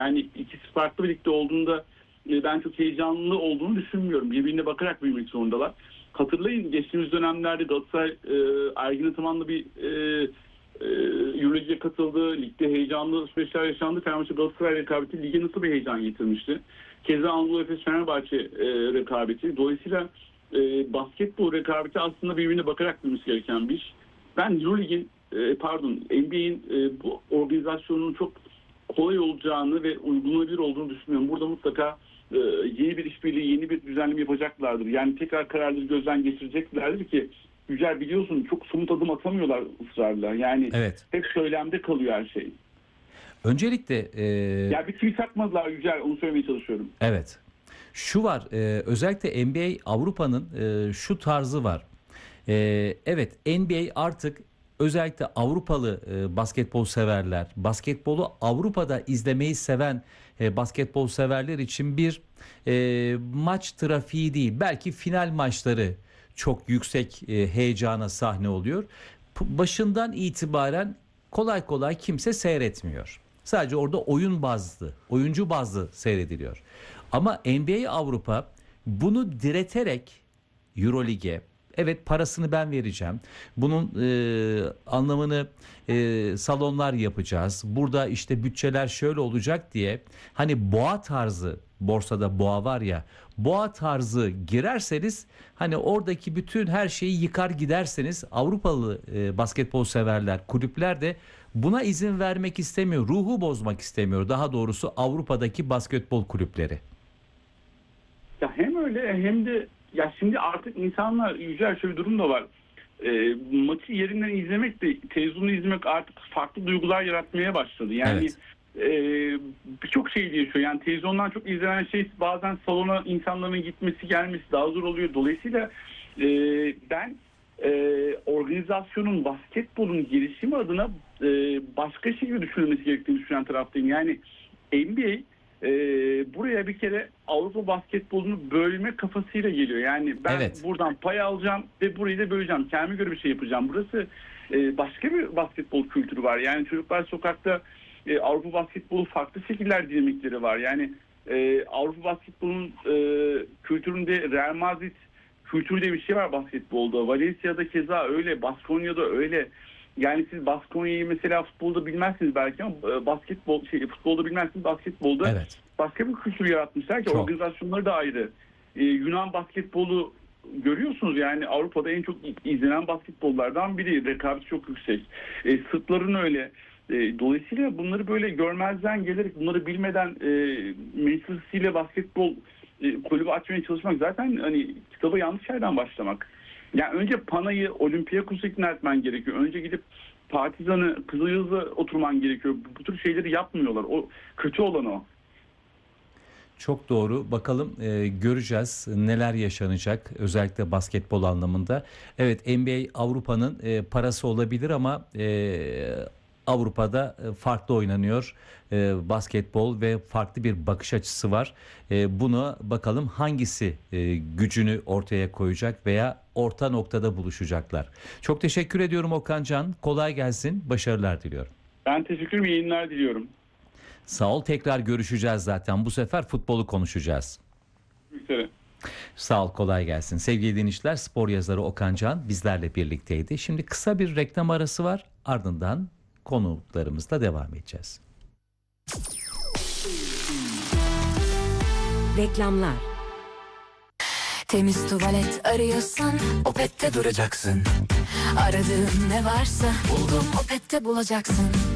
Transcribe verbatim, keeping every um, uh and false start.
Yani ikisi farklı bir ligde olduğunda e, ben çok heyecanlı olduğunu düşünmüyorum. Birbirine bakarak büyümek zorundalar. Hatırlayın, geçtiğimiz dönemlerde Galatasaray e, Ergin Ataman'la bir e, e, Euroleague'e katıldı. Ligde heyecanlı süreçler yaşandı. Fenerbahçe Galatasaray rekabeti lige nasıl bir heyecan getirmişti. Keza Anadolu Efes Fenerbahçe e, rekabeti. Dolayısıyla e, basketbol rekabeti aslında birbirine bakarak büyümesi gereken bir iş. Ben Euroleague'in e, pardon N B A'in e, bu organizasyonunun çok kolay olacağını ve uygulanabilir olduğunu düşünüyorum. Burada mutlaka e, yeni bir işbirliği, yeni bir düzenleme yapacaklardır. Yani tekrar kararları gözden geçireceklerdir ki Yücel, biliyorsun çok somut adım atamıyorlar ısrarla. Yani Evet. hep söylemde kalıyor her şey. Öncelikle e... ya bir tweet atmadılar Yücel, onu söylemeye çalışıyorum. Evet. Şu var, e, özellikle N B A Avrupa'nın e, şu tarzı var. E, evet, N B A artık özellikle Avrupalı e, basketbol severler, basketbolu Avrupa'da izlemeyi seven e, basketbol severler için bir e, maç trafiği değil, belki final maçları çok yüksek e, heyecana sahne oluyor. P- başından itibaren kolay kolay kimse seyretmiyor. Sadece orada oyun bazlı, oyuncu bazlı seyrediliyor. Ama N B A Avrupa bunu direterek Euroleague'e, evet parasını ben vereceğim, bunun e, anlamını e, salonlar yapacağız, burada işte bütçeler şöyle olacak diye, hani boğa tarzı, borsada boğa var ya, boğa tarzı girerseniz, hani oradaki bütün her şeyi yıkar giderseniz, Avrupalı e, basketbol severler, kulüpler de buna izin vermek istemiyor, ruhu bozmak istemiyor daha doğrusu Avrupa'daki basketbol kulüpleri. Ya hem öyle hem de ya şimdi artık insanlar, Yücel, şöyle bir durum da var. E, maçı yerinden izlemek de televizyonu izlemek artık farklı duygular yaratmaya başladı. Yani Evet. e, birçok şey değişiyor. Yani televizyondan çok izlenen şey bazen salona insanların gitmesi gelmesi daha zor oluyor. Dolayısıyla e, ben e, organizasyonun, basketbolun gelişimi adına e, başka şekilde düşünülmesi gerektiğini düşünen taraftayım. Yani N B A Ee, buraya bir kere Avrupa basketbolunu bölme kafasıyla geliyor. Yani ben Evet. buradan pay alacağım ve burayı da böleceğim. Kendime göre bir şey yapacağım. Burası e, başka bir basketbol kültürü var. Yani çocuklar sokakta e, Avrupa basketbolu farklı şekiller, dinamikleri var. Yani e, Avrupa basketbolunun e, kültüründe Real Madrid kültürü de bir şey var basketbolda. Valencia'da keza öyle, Baskonya'da öyle. Yani siz Baskonya'yı mesela futbolda bilmezsiniz belki ama basketbol şey futbolda bilmezsiniz, basketbolda Evet. başka bir kültür yaratmışlar ki Çok. organizasyonları da ayrı. Ee, Yunan basketbolu görüyorsunuz, yani Avrupa'da en çok izlenen basketbollardan biri. Rekabet çok yüksek. Ee, Sırpların öyle. Ee, dolayısıyla bunları böyle görmezden gelerek, bunları bilmeden e, Manchester City ile basketbol e, kulübü açmaya çalışmak zaten hani kitaba yanlış yerden başlamak. Yani önce Pana'yı Olympiakos'a ikna etmen gerekiyor. Önce gidip Partizan'ı, Kızılyıldız'a oturman gerekiyor. Bu, bu tür şeyleri yapmıyorlar. O kötü olan o. Çok doğru. Bakalım e, göreceğiz neler yaşanacak özellikle basketbol anlamında. Evet, N B A Avrupa'nın e, parası olabilir ama e, Avrupa'da e, farklı oynanıyor e, basketbol ve farklı bir bakış açısı var. E, bunu bakalım hangisi e, gücünü ortaya koyacak veya orta noktada buluşacaklar. Çok teşekkür ediyorum Okan Can. Kolay gelsin. Başarılar diliyorum. Ben teşekkür ederim. Yayınlar diliyorum. Sağ ol. Tekrar görüşeceğiz zaten. Bu sefer futbolu konuşacağız. Üzere. Sağ ol, kolay gelsin. Sevgili dinleyiciler, spor yazarı Okan Can bizlerle birlikteydi. Şimdi kısa bir reklam arası var. Ardından konuklarımızla devam edeceğiz. Reklamlar. Temiz tuvalet arıyorsan Opet'te duracaksın. Aradığın ne varsa buldum Opet'te bulacaksın.